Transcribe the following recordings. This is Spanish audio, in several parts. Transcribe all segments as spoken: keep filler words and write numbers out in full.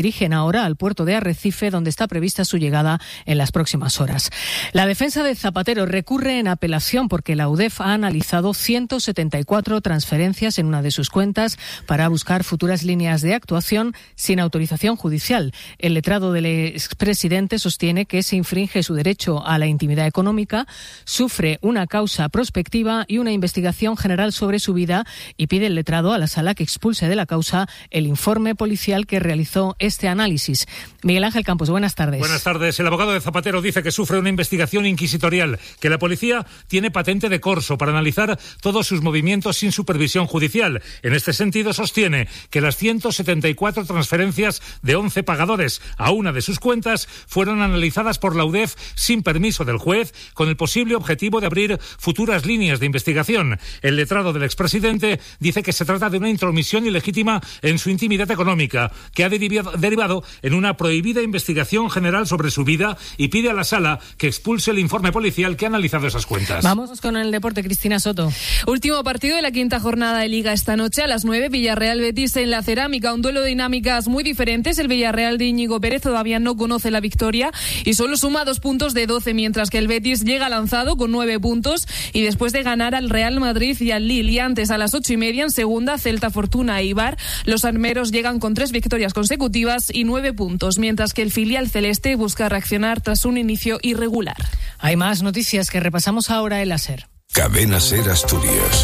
dirigen ahora al puerto de Arrecife, donde está prevista su llegada en las próximas horas. La defensa de Zapatero recurre en apelación porque la U D E F ha analizado ciento setenta y cuatro transferencias en una de sus cuentas para buscar futuras líneas de actuación sin autorización judicial. El letrado del expresidente sostiene que se infringe su derecho a la intimidad económica, sufre una causa prospectiva y una investigación general sobre su vida y pide el letrado a la sala que expulse de la causa el informe policial que realizó este análisis. Miguel Ángel Campos, buenas tardes. Buenas tardes. El abogado de Zapatero dice que sufre una investigación inquisitorial, que la policía tiene patente de corso para analizar todos sus movimientos sin supervisión judicial. En este sentido, sostiene que las ciento setenta y cuatro transferencias de once pagadores a una de sus cuentas fueron analizadas por la U D E F sin permiso del juez, con el posible objetivo de abrir futuras líneas de investigación. El letrado del expresidente dice que se trata de una intromisión ilegítima en su intimidad económica, que ha derivado, derivado en una prohibida investigación general sobre su vida, y pide a la sala que expulse el informe policial que ha analizado esas cuentas. Vamos con el deporte, Cristina Soto. Último partido de la quinta jornada de Liga esta noche a las nueve, Villarreal-Betis en la Cerámica, un duelo de dinámicas muy diferentes. El Villarreal de Íñigo Pérez todavía no conoce la victoria y solo suma dos puntos de doce, mientras que el Betis llega lanzado con nueve puntos y después de ganar al Real Madrid y al Lille. Y antes, a las ocho y media, en segunda, Celta, Fortuna e Eibar. Los armeros llegan con tres victorias consecutivas y nueve puntos, mientras que el filial celeste busca reaccionar tras un inicio irregular. Hay más noticias que repasamos ahora en la SER. Cadena SER Asturias.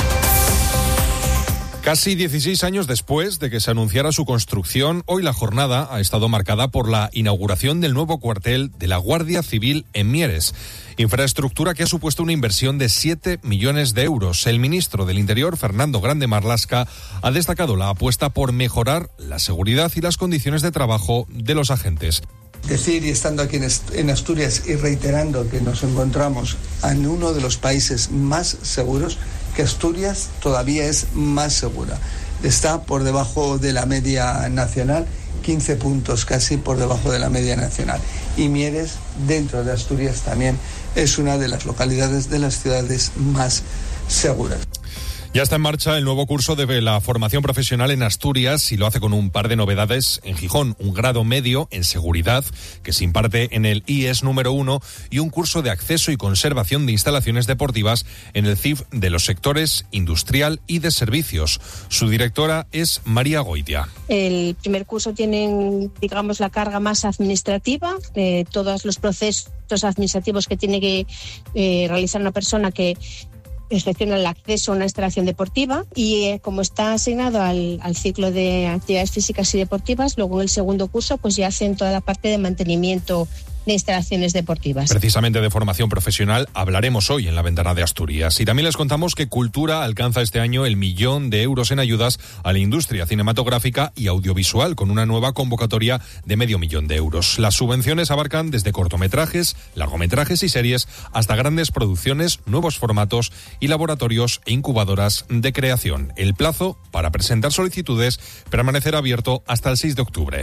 Casi dieciséis años después de que se anunciara su construcción, hoy la jornada ha estado marcada por la inauguración del nuevo cuartel de la Guardia Civil en Mieres. Infraestructura que ha supuesto una inversión de siete millones de euros. El ministro del Interior, Fernando Grande Marlaska, ha destacado la apuesta por mejorar la seguridad y las condiciones de trabajo de los agentes. Decir, y estando aquí en Asturias y reiterando que nos encontramos en uno de los países más seguros, que Asturias todavía es más segura. Está por debajo de la media nacional, quince puntos casi por debajo de la media nacional. Y Mieres, dentro de Asturias, también es una de las localidades de las ciudades más seguras. Ya está en marcha el nuevo curso de la formación profesional en Asturias y lo hace con un par de novedades en Gijón, un grado medio en seguridad que se imparte en el I E S número uno y un curso de acceso y conservación de instalaciones deportivas en el C I F de los sectores industrial y de servicios. Su directora es María Goitia. El primer curso tiene, digamos, la carga más administrativa, eh, todos los procesos administrativos que tiene que eh, realizar una persona que gestiona el acceso a una instalación deportiva y eh, como está asignado al, al ciclo de actividades físicas y deportivas, luego en el segundo curso pues ya hacen toda la parte de mantenimiento de instalaciones deportivas. Precisamente de formación profesional hablaremos hoy en la Ventana de Asturias. Y también les contamos que Cultura alcanza este año el millón de euros en ayudas a la industria cinematográfica y audiovisual, con una nueva convocatoria de medio millón de euros. Las subvenciones abarcan desde cortometrajes, largometrajes y series hasta grandes producciones, nuevos formatos y laboratorios e incubadoras de creación. El plazo para presentar solicitudes permanecerá abierto hasta el seis de octubre.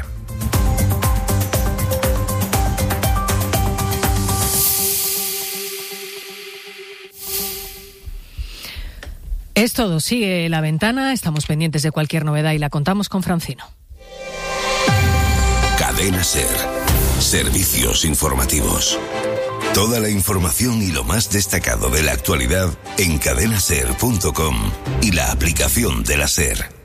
Es todo, sigue La Ventana, estamos pendientes de cualquier novedad y la contamos con Francino. Cadena SER, servicios informativos. Toda la información y lo más destacado de la actualidad en cadena ser punto com y la aplicación de la SER.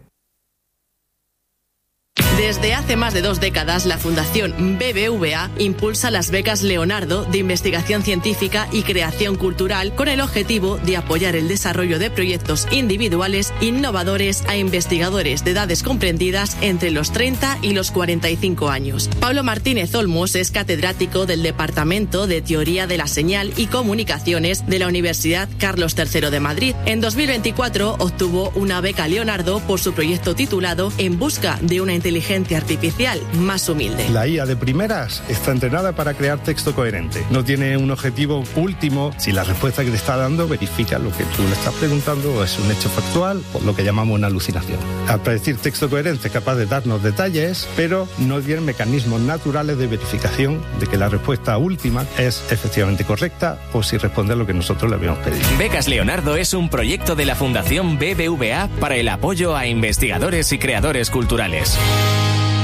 Desde hace más de dos décadas, la Fundación B B V A impulsa las becas Leonardo de investigación científica y creación cultural con el objetivo de apoyar el desarrollo de proyectos individuales innovadores a investigadores de edades comprendidas entre los treinta y los cuarenta y cinco años. Pablo Martínez Olmos es catedrático del Departamento de Teoría de la Señal y Comunicaciones de la Universidad Carlos tercero de Madrid. En dos mil veinticuatro obtuvo una beca Leonardo por su proyecto titulado En busca de una inteligencia artificial más humilde. La I A de primeras está entrenada para crear texto coherente. No tiene un objetivo último. Si la respuesta que te está dando verifica lo que tú le estás preguntando o es un hecho factual, por lo que llamamos una alucinación. Al predecir texto coherente es capaz de darnos detalles, pero no tiene mecanismos naturales de verificación de que la respuesta última es efectivamente correcta o si responde a lo que nosotros le habíamos pedido. Becas Leonardo es un proyecto de la Fundación B B V A para el apoyo a investigadores y creadores culturales.